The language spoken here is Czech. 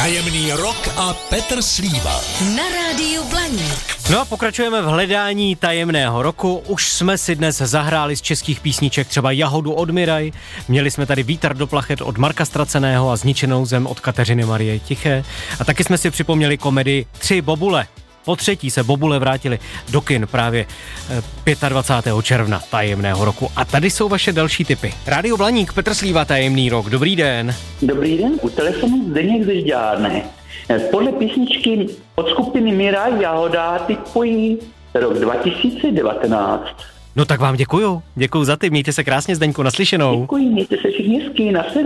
Tajemný rok a Petr Slíva. Na rádiu Blaník. No a pokračujeme v hledání tajemného roku. Už jsme si dnes zahráli z českých písniček třeba Jahodu od Miraj, měli jsme tady Vítr do plachet od Marka Ztraceného a Zničenou zem od Kateřiny Marie Tiché. A taky jsme si připomněli komedii Tři bobule. Po třetí se bobule vrátili do kin právě 25. června tajemného roku. A tady jsou vaše další tipy. Rádio Blaník, Petr Slíva, tajemný rok. Dobrý den. Dobrý den, u telefonu Zdeněk ze Žďárné. Podle písničky od skupiny Miraj Jahoda typují rok 2019. No tak vám děkuju za tip, mějte se krásně, Zdeňku, naslyšenou. Děkuji, mějte se všichni hezky,